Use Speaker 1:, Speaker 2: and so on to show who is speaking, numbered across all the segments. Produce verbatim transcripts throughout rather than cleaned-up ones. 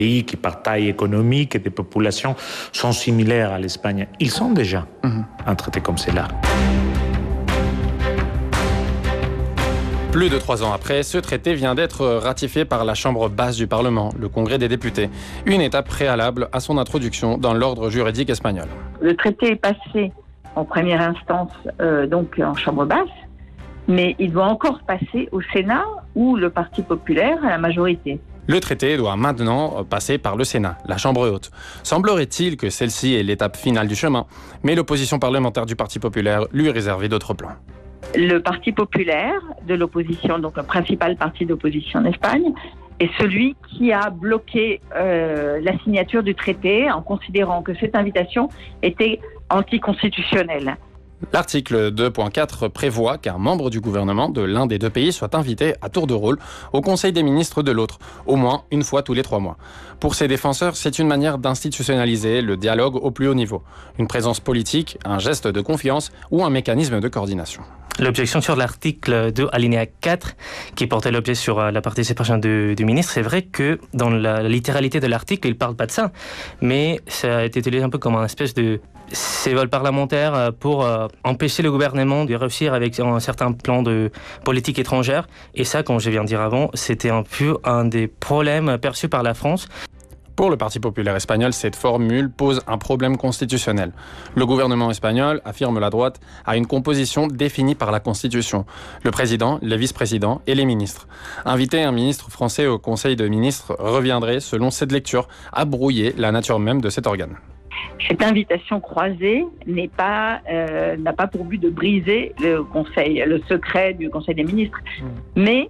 Speaker 1: pays qui, par taille économique et des populations, sont similaires à l'Espagne. Ils sont déjà mmh. un traité comme celui-là.
Speaker 2: Plus de trois ans après, ce traité vient d'être ratifié par la Chambre basse du Parlement, le Congrès des députés. Une étape préalable à son introduction dans l'ordre juridique espagnol.
Speaker 3: Le traité est passé en première instance, euh, donc en Chambre basse, mais il doit encore passer au Sénat où le Parti populaire a la majorité.
Speaker 2: Le traité doit maintenant passer par le Sénat, la Chambre haute. Semblerait-il que celle-ci est l'étape finale du chemin, mais l'opposition parlementaire du Parti populaire lui réservait d'autres plans.
Speaker 3: Le Parti populaire de l'opposition, donc le principal parti d'opposition en Espagne, est celui qui a bloqué euh, la signature du traité en considérant que cette invitation était anticonstitutionnelle.
Speaker 2: L'article deux point quatre prévoit qu'un membre du gouvernement de l'un des deux pays soit invité à tour de rôle au Conseil des ministres de l'autre, au moins une fois tous les trois mois. Pour ses défenseurs, c'est une manière d'institutionnaliser le dialogue au plus haut niveau, une présence politique, un geste de confiance ou un mécanisme de coordination.
Speaker 4: L'objection sur l'article deux, alinéa quatre, qui portait l'objet sur la participation du, du ministre, c'est vrai que dans la littéralité de l'article, il ne parle pas de ça, mais ça a été utilisé un peu comme une espèce de vol parlementaire pour euh, empêcher le gouvernement de réussir avec un certain plan de politique étrangère. Et ça, comme je viens de dire avant, c'était un peu un des problèmes perçus par la France.
Speaker 2: Pour le Parti populaire espagnol, cette formule pose un problème constitutionnel. Le gouvernement espagnol, affirme la droite, a une composition définie par la Constitution. Le président, les vice-présidents et les ministres. Inviter un ministre français au Conseil des ministres reviendrait, selon cette lecture, à brouiller la nature même de cet organe.
Speaker 3: Cette invitation croisée n'est pas, euh, n'a pas pour but de briser le conseil, le secret du Conseil des ministres, mmh. mais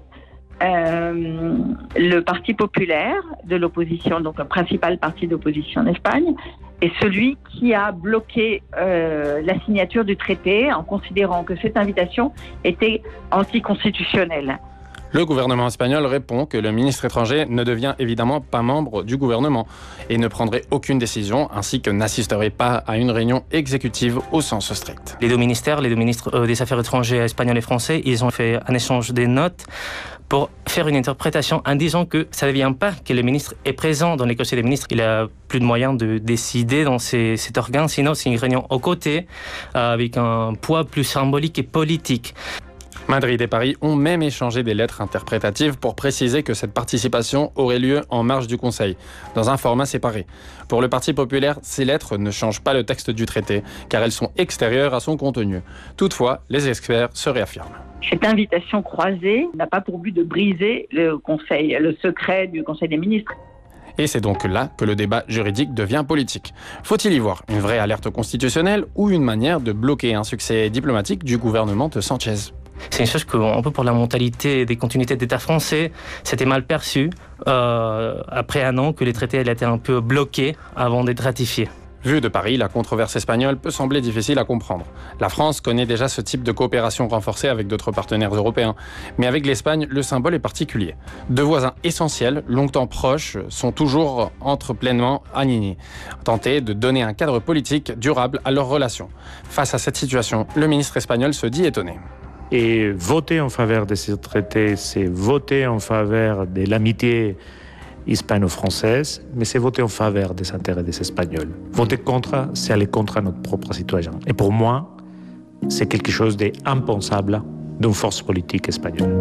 Speaker 3: euh, le Parti populaire de l'opposition, donc le principal parti d'opposition en Espagne, est celui qui a bloqué euh, la signature du traité en considérant que cette invitation était anticonstitutionnelle.
Speaker 2: Le gouvernement espagnol répond que le ministre étranger ne devient évidemment pas membre du gouvernement et ne prendrait aucune décision, ainsi que n'assisterait pas à une réunion exécutive au sens strict.
Speaker 4: Les deux ministères, les deux ministres euh, des Affaires étrangères espagnols et français, ils ont fait un échange des notes pour faire une interprétation en disant que ça ne vient pas que le ministre est présent dans les conseils des ministres. Il a plus de moyens de décider dans ces, cet organe, sinon c'est une réunion aux côtés euh, avec un poids plus symbolique et politique.
Speaker 2: Madrid et Paris ont même échangé des lettres interprétatives pour préciser que cette participation aurait lieu en marge du Conseil, dans un format séparé. Pour le Parti populaire, ces lettres ne changent pas le texte du traité, car elles sont extérieures à son contenu. Toutefois, les experts se réaffirment.
Speaker 3: Cette invitation croisée n'a pas pour but de briser le Conseil, le secret du Conseil des ministres.
Speaker 2: Et c'est donc là que le débat juridique devient politique. Faut-il y voir une vraie alerte constitutionnelle ou une manière de bloquer un succès diplomatique du gouvernement de Sanchez ?
Speaker 4: C'est une chose qu'un peu pour la mentalité des continuités d'État français, c'était mal perçu euh, après un an que les traités étaient un peu bloqués avant d'être ratifiés.
Speaker 2: Vu de Paris, la controverse espagnole peut sembler difficile à comprendre. La France connaît déjà ce type de coopération renforcée avec d'autres partenaires européens. Mais avec l'Espagne, le symbole est particulier. Deux voisins essentiels, longtemps proches, sont toujours entre pleinement alignés. Tenter de donner un cadre politique durable à leurs relations. Face à cette situation, le ministre espagnol se dit étonné.
Speaker 1: Et voter en faveur de ce traité, c'est voter en faveur de l'amitié hispano-française, mais c'est voter en faveur des intérêts des Espagnols. Voter contre, c'est aller contre notre propre citoyen. Et pour moi, c'est quelque chose d'impensable d'une force politique espagnole.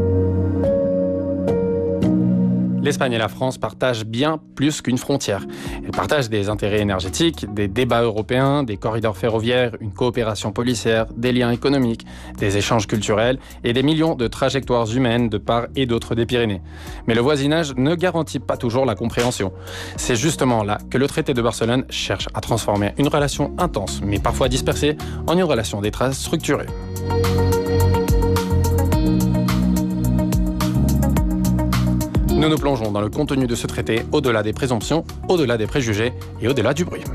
Speaker 2: L'Espagne et la France partagent bien plus qu'une frontière. Elles partagent des intérêts énergétiques, des débats européens, des corridors ferroviaires, une coopération policière, des liens économiques, des échanges culturels et des millions de trajectoires humaines de part et d'autre des Pyrénées. Mais le voisinage ne garantit pas toujours la compréhension. C'est justement là que le traité de Barcelone cherche à transformer une relation intense, mais parfois dispersée, en une relation d'état structurée. Nous nous plongeons dans le contenu de ce traité, au-delà des présomptions, au-delà des préjugés et au-delà du bruit.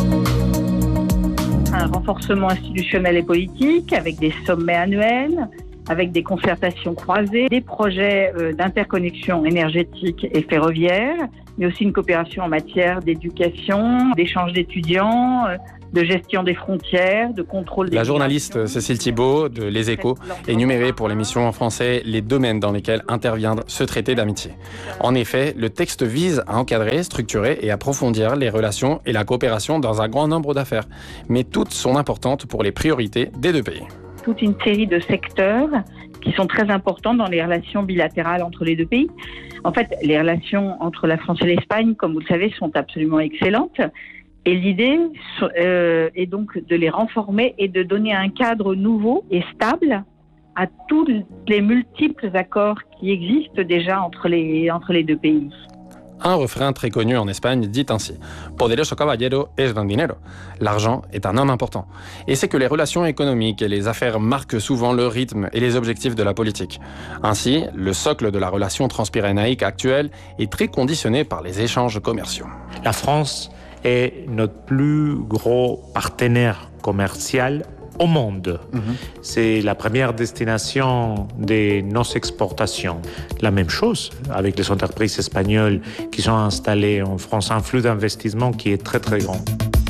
Speaker 3: Un renforcement institutionnel et politique avec des sommets annuels, avec des concertations croisées, des projets euh, d'interconnexion énergétique et ferroviaire, mais aussi une coopération en matière d'éducation, d'échange d'étudiants, euh, de gestion des frontières, de contrôle des
Speaker 2: La journaliste Cécile Thibault de Les Échos énumérait pour l'émission en français les domaines dans lesquels intervient ce traité d'amitié. En effet, le texte vise à encadrer, structurer et approfondir les relations et la coopération dans un grand nombre d'affaires, mais toutes sont importantes pour les priorités des deux pays.
Speaker 3: Toute une série de secteurs qui sont très importants dans les relations bilatérales entre les deux pays. En fait, les relations entre la France et l'Espagne, comme vous le savez, sont absolument excellentes. Et l'idée euh, est donc de les renforcer et de donner un cadre nouveau et stable à tous les multiples accords qui existent déjà entre les, entre les deux pays.
Speaker 2: Un refrain très connu en Espagne dit ainsi « Poderoso caballero es don dinero ». L'argent est un homme important. Et c'est que les relations économiques et les affaires marquent souvent le rythme et les objectifs de la politique. Ainsi, le socle de la relation transpyrénaïque actuelle est très conditionné par les échanges commerciaux.
Speaker 1: La France est notre plus gros partenaire commercial au monde. Mmh. C'est la première destination de nos exportations. La même chose avec les entreprises espagnoles qui sont installées en France, un flux d'investissement qui est très très grand.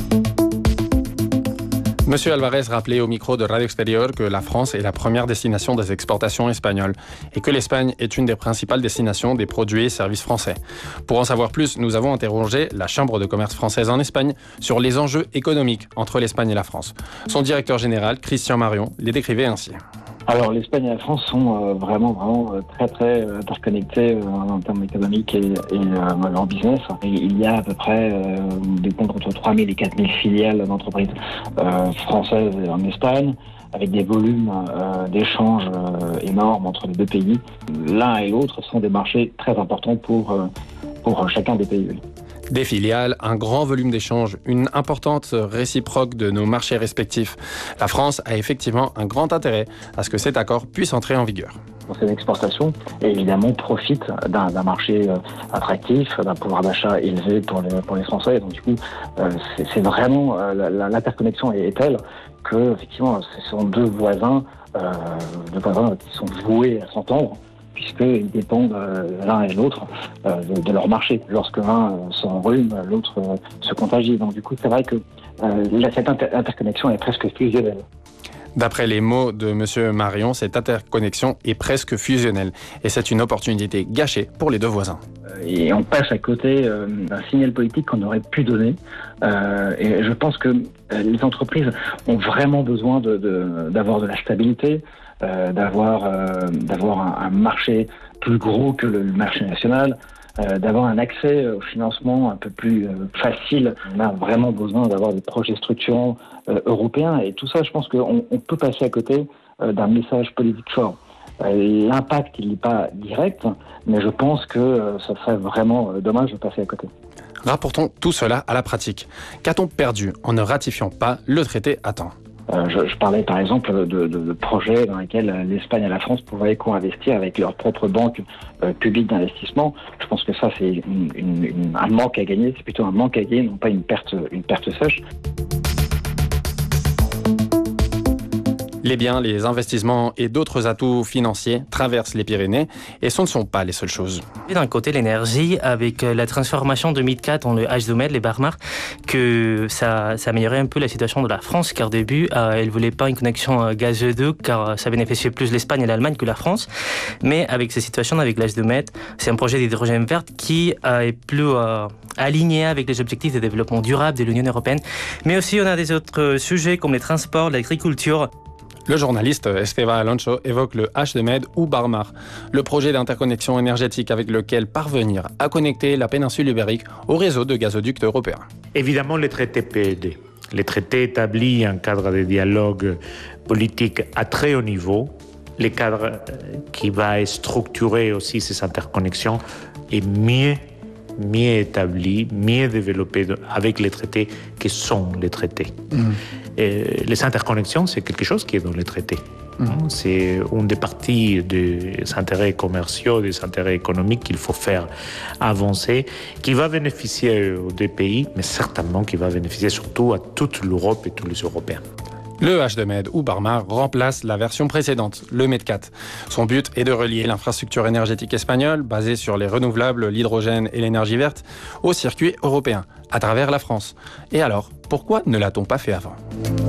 Speaker 2: Monsieur Alvarez rappelait au micro de Radio Extérieur que la France est la première destination des exportations espagnoles et que l'Espagne est une des principales destinations des produits et services français. Pour en savoir plus, nous avons interrogé la Chambre de commerce française en Espagne sur les enjeux économiques entre l'Espagne et la France. Son directeur général, Christian Marion, les décrivait ainsi.
Speaker 5: Alors l'Espagne et la France sont euh, vraiment, vraiment euh, très très euh, interconnectés euh, en termes économiques et, et euh, en business. Et il y a à peu près euh, des comptes entre trois mille et quatre mille filiales d'entreprises euh, françaises en Espagne, avec des volumes euh, d'échanges euh, énormes entre les deux pays. L'un et l'autre sont des marchés très importants pour, euh, pour chacun des pays.
Speaker 2: Des filiales, un grand volume d'échanges, une importante réciproque de nos marchés respectifs. La France a effectivement un grand intérêt à ce que cet accord puisse entrer en vigueur.
Speaker 5: Ces exportations, évidemment, profitent d'un, d'un marché attractif, d'un pouvoir d'achat élevé pour les, pour les Français. Donc, du coup, euh, c'est, c'est vraiment, euh, l'interconnexion est, est telle que, effectivement, ce sont deux voisins, euh, deux voisins qui sont voués à s'entendre, puisqu'ils dépendent euh, l'un et l'autre euh, de, de leur marché. Lorsque l'un euh, s'enrhume, l'autre euh, se contagie. Donc du coup, c'est vrai que euh, cette inter- interconnexion est presque fusionnelle.
Speaker 2: D'après les mots de M. Marion, cette interconnexion est presque fusionnelle et c'est une opportunité gâchée pour les deux voisins.
Speaker 5: Et on passe à côté euh, d'un signal politique qu'on aurait pu donner. Euh, et je pense que euh, les entreprises ont vraiment besoin de, de, d'avoir de la stabilité, euh, d'avoir, euh, d'avoir un, un marché plus gros que le marché national, euh, d'avoir un accès au financement un peu plus euh, facile. On a vraiment besoin d'avoir des projets structurants euh, européens. Et tout ça, je pense qu'on on peut passer à côté euh, d'un message politique fort. Euh, l'impact, il n'est pas direct, mais je pense que euh, ça serait vraiment euh, dommage de passer à côté.
Speaker 2: Rapportons tout cela à la pratique. Qu'a-t-on perdu en ne ratifiant pas le traité à temps ?
Speaker 5: Euh, je, je parlais par exemple de, de, de projets dans lesquels l'Espagne et la France pourraient co-investir avec leur propre banque euh, publique d'investissement. Je pense que ça, c'est une, une, une, un manque à gagner. C'est plutôt un manque à gagner, non pas une perte, une perte sèche.
Speaker 2: Les biens, les investissements et d'autres atouts financiers traversent les Pyrénées et ce ne sont pas les seules choses.
Speaker 4: D'un côté, l'énergie, avec la transformation de MidCat en le H deux Med, les Barmar, que ça, ça améliorait un peu la situation de la France, car au début, euh, elle ne voulait pas une connexion euh, gazeuse, car ça bénéficiait plus l'Espagne et l'Allemagne que la France. Mais avec ces situations, avec l'H deux Med, c'est un projet d'hydrogène vert qui euh, est plus euh, aligné avec les objectifs de développement durable de l'Union européenne. Mais aussi, on a des autres sujets comme les transports, l'agriculture.
Speaker 2: Le journaliste Esteban Alonso évoque le H deux Med ou Barmar, le projet d'interconnexion énergétique avec lequel parvenir à connecter la péninsule ibérique au réseau de gazoducs européens.
Speaker 1: Évidemment, les traités P E D. Les traités établis un cadre de dialogue politique à très haut niveau, le cadre qui va structurer aussi ces interconnexions est mieux, mieux établi, mieux développé avec les traités qui sont les traités. Mmh. Et les interconnexions, c'est quelque chose qui est dans les traités. Mmh. C'est une des parties des intérêts commerciaux, des intérêts économiques qu'il faut faire avancer, qui va bénéficier aux deux pays, mais certainement qui va bénéficier surtout à toute l'Europe et tous les Européens.
Speaker 2: Le H deux Med ou Barmar remplace la version précédente, le Med quatre. Son but est de relier l'infrastructure énergétique espagnole, basée sur les renouvelables, l'hydrogène et l'énergie verte, au circuit européen, à travers la France. Et alors, pourquoi ne l'a-t-on pas fait avant ?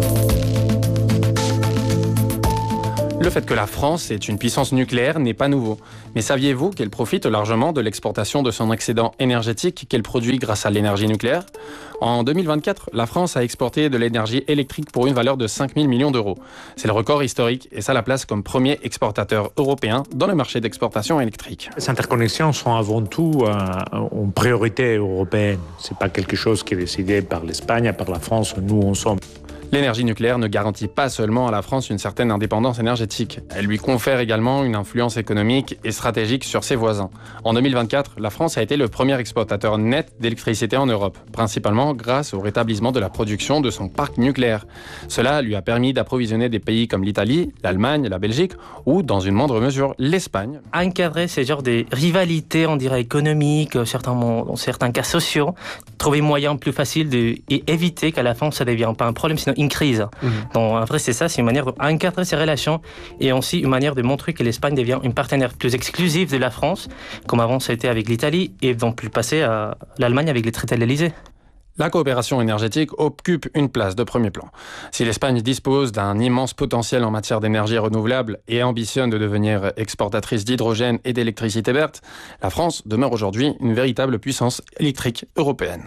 Speaker 2: Le fait que la France est une puissance nucléaire n'est pas nouveau. Mais saviez-vous qu'elle profite largement de l'exportation de son excédent énergétique qu'elle produit grâce à l'énergie nucléaire ? En deux mille vingt-quatre, la France a exporté de l'énergie électrique pour une valeur de cinq mille millions d'euros. C'est le record historique et ça la place comme premier exportateur européen dans le marché d'exportation électrique.
Speaker 1: Les interconnexions sont avant tout euh, une priorité européenne. Ce n'est pas quelque chose qui est décidé par l'Espagne, par la France, nous on sommes.
Speaker 2: L'énergie nucléaire ne garantit pas seulement à la France une certaine indépendance énergétique. Elle lui confère également une influence économique et stratégique sur ses voisins. En deux mille vingt-quatre, la France a été le premier exportateur net d'électricité en Europe, principalement grâce au rétablissement de la production de son parc nucléaire. Cela lui a permis d'approvisionner des pays comme l'Italie, l'Allemagne, la Belgique ou, dans une moindre mesure, l'Espagne.
Speaker 4: Encadrer ces genres de rivalités, on dirait économiques, certains, dans certains cas sociaux, trouver moyen plus facile d'éviter qu'à la fin ça ne devienne pas un problème, sinon une crise. Mmh. Donc, en vrai, c'est ça, c'est une manière d'encadrer ces relations et aussi une manière de montrer que l'Espagne devient une partenaire plus exclusive de la France, comme avant ça a été avec l'Italie, et donc plus passer à l'Allemagne avec les traités de l'Élysée.
Speaker 2: La coopération énergétique occupe une place de premier plan. Si l'Espagne dispose d'un immense potentiel en matière d'énergie renouvelable et ambitionne de devenir exportatrice d'hydrogène et d'électricité verte, la France demeure aujourd'hui une véritable puissance électrique européenne.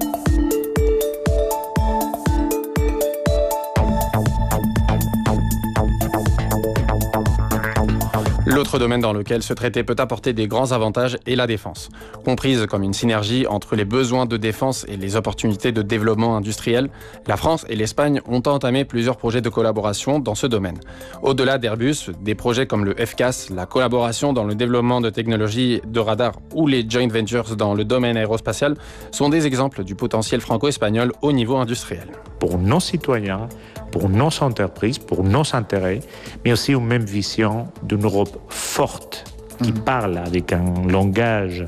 Speaker 2: L'autre domaine dans lequel ce traité peut apporter des grands avantages est la défense. Comprise comme une synergie entre les besoins de défense et les opportunités de développement industriel, la France et l'Espagne ont entamé plusieurs projets de collaboration dans ce domaine. Au-delà d'Airbus, des projets comme le F C A S, la collaboration dans le développement de technologies de radar ou les joint ventures dans le domaine aérospatial sont des exemples du potentiel franco-espagnol au niveau industriel.
Speaker 1: Pour nos citoyens, pour nos entreprises, pour nos intérêts, mais aussi une même vision d'une Europe forte qui mmh. parle avec un langage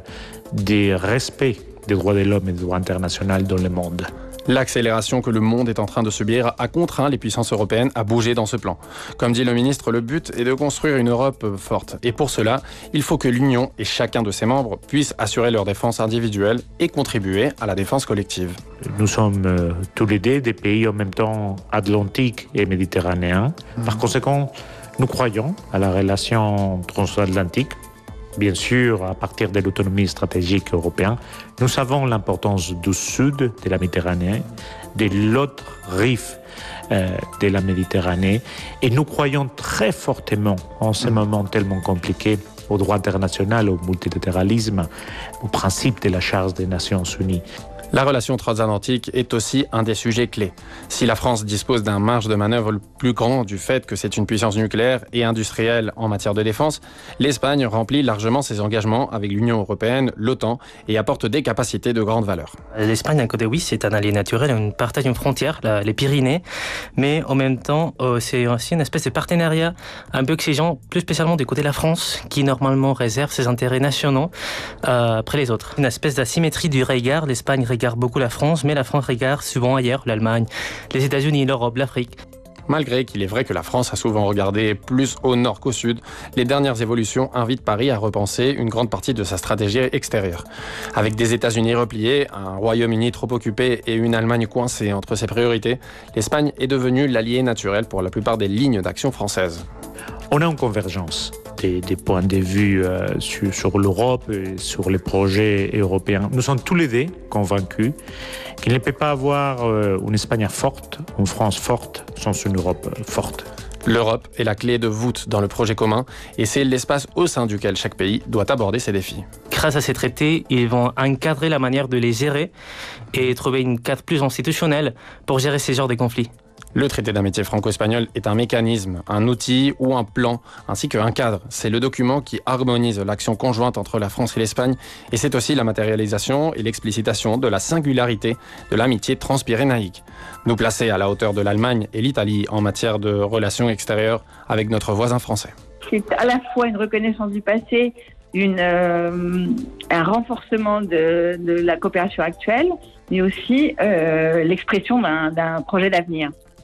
Speaker 1: de respect des droits de l'homme et des droits internationaux dans le monde.
Speaker 2: L'accélération que le monde est en train de subir a contraint les puissances européennes à bouger dans ce plan. Comme dit le ministre, le but est de construire une Europe forte. Et pour cela, il faut que l'Union et chacun de ses membres puissent assurer leur défense individuelle et contribuer à la défense collective.
Speaker 1: Nous sommes euh, tous les deux des pays en même temps atlantiques et méditerranéens. Mmh. Par conséquent, nous croyons à la relation transatlantique. Bien sûr, à partir de l'autonomie stratégique européenne, nous savons l'importance du sud de la Méditerranée, de l'autre rive euh, de la Méditerranée, et nous croyons très fortement, en ce moment tellement compliqué, au droit international, au multilatéralisme, au principe de la Charte des Nations Unies.
Speaker 2: La relation transatlantique est aussi un des sujets clés. Si la France dispose d'un marge de manœuvre le plus grand du fait que c'est une puissance nucléaire et industrielle en matière de défense, l'Espagne remplit largement ses engagements avec l'Union européenne, l'OTAN et apporte des capacités de grande valeur.
Speaker 4: L'Espagne, d'un côté, oui, c'est un allié naturel, on partage une frontière, la, les Pyrénées, mais en même temps, euh, c'est aussi une espèce de partenariat un peu exigeant, plus spécialement du côté de la France, qui normalement réserve ses intérêts nationaux euh, après les autres. Une espèce d'asymétrie du regard, l'Espagne regarde beaucoup la France, mais la France regarde souvent ailleurs, l'Allemagne, les États-Unis, l'Europe, l'Afrique.
Speaker 2: Malgré qu'il est vrai que la France a souvent regardé plus au nord qu'au sud, les dernières évolutions invitent Paris à repenser une grande partie de sa stratégie extérieure. Avec des États-Unis repliés, un Royaume-Uni trop occupé et une Allemagne coincée entre ses priorités, l'Espagne est devenue l'allié naturel pour la plupart des lignes d'action françaises.
Speaker 1: On a une convergence des, des points de vue euh, sur, sur l'Europe et sur les projets européens. Nous sommes tous les deux convaincus qu'il ne peut pas avoir euh, une Espagne forte, une France forte, sans une Europe forte.
Speaker 2: L'Europe est la clé de voûte dans le projet commun et c'est l'espace au sein duquel chaque pays doit aborder ses défis.
Speaker 4: Grâce à ces traités, ils vont encadrer la manière de les gérer et trouver une cadre plus institutionnelle pour gérer ces genres de conflits.
Speaker 2: Le traité d'amitié franco-espagnol est un mécanisme, un outil ou un plan, ainsi qu'un cadre. C'est le document qui harmonise l'action conjointe entre la France et l'Espagne et c'est aussi la matérialisation et l'explicitation de la singularité de l'amitié transpyrénaïque. Nous placer à la hauteur de l'Allemagne et l'Italie en matière de relations extérieures avec notre voisin français.
Speaker 3: C'est à la fois une reconnaissance du passé, une, euh, un renforcement de, de la coopération actuelle, mais aussi euh, l'expression d'un, d'un projet d'avenir.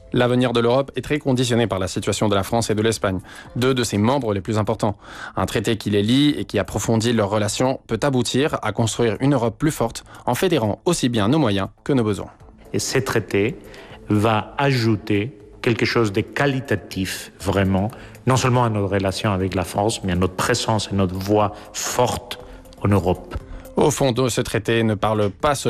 Speaker 2: L'avenir de l'Europe est très conditionné par la situation de la France et de l'Espagne, deux de ses membres les plus importants. Un traité qui les lie et qui approfondit leurs relations peut aboutir à construire une Europe plus forte en fédérant aussi bien nos moyens que nos besoins.
Speaker 1: Et ce traité va ajouter quelque chose de qualitatif, vraiment, non seulement à notre relation avec la France, mais à notre présence et notre voix forte en Europe.
Speaker 2: Au fond, ce traité ne parle pas seulement